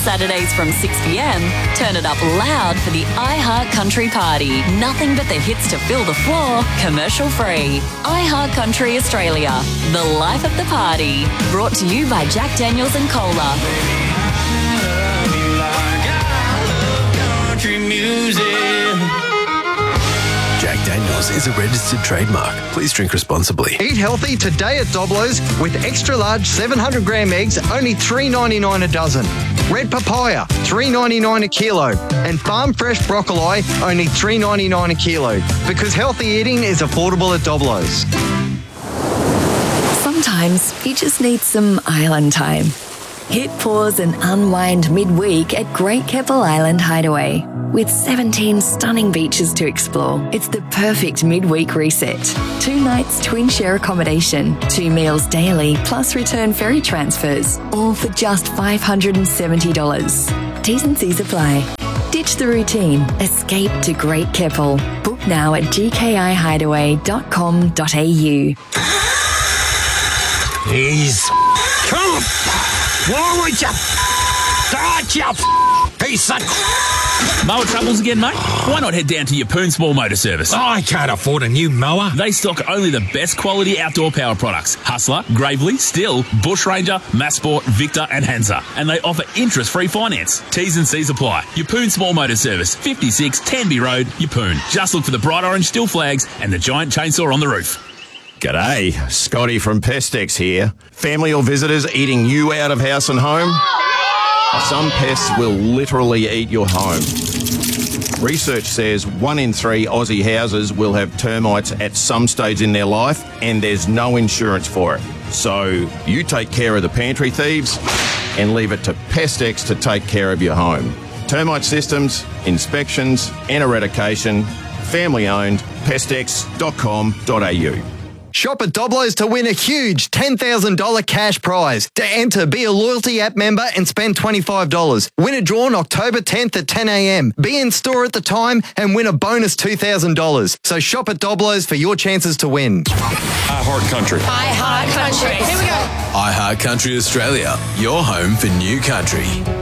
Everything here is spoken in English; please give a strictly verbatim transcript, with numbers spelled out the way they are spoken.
Saturdays from six p.m, turn it up loud for the iHeart Country Party. Nothing but the hits to fill the floor, commercial free. iHeart Country Australia, the life of the party. Brought to you by Jack Daniels and Cola. Country music. Jack Daniels is a registered trademark. Please drink responsibly. Eat healthy today at Doblo's with extra large seven hundred gram eggs, only three ninety-nine a dozen. Red papaya, three ninety-nine a kilo. And farm fresh broccoli, only three ninety-nine a kilo. Because healthy eating is affordable at Doblo's. Sometimes you just need some island time. Hit pause and unwind midweek at Great Keppel Island Hideaway. With seventeen stunning beaches to explore, it's the perfect midweek reset. Two nights twin share accommodation, two meals daily, plus return ferry transfers, all for just five hundred seventy dollars. T's and C's apply. Ditch the routine. Escape to Great Keppel. Book now at g k i hideaway dot com dot a u. He's come forward, you start you piece of Mower troubles again, mate? Why not head down to your Poon Small Motor Service? I can't afford a new mower. They stock only the best quality outdoor power products. Hustler, Gravely, Still, Bushranger, Massport, Victor and Hansa. And they offer interest-free finance. T's and C's apply. Your Poon Small Motor Service, fifty-six Tenby Road, Yeppoon. Just look for the bright orange Still flags and the giant chainsaw on the roof. G'day, Scotty from Pestex here. Family or visitors eating you out of house and home? Some pests will literally eat your home. Research says one in three Aussie houses will have termites at some stage in their life, and there's no insurance for it. So you take care of the pantry thieves and leave it to Pestex to take care of your home. Termite systems, inspections and eradication, family owned, pestex dot com dot a u. Shop at Doblo's to win a huge ten thousand dollars cash prize. To enter, be a loyalty app member and spend twenty-five dollars. Win a draw on October tenth at ten a.m. Be in store at the time and win a bonus two thousand dollars. So shop at Doblo's for your chances to win. iHeart Country. iHeart Country. Here we go. iHeart Country Australia, your home for new country.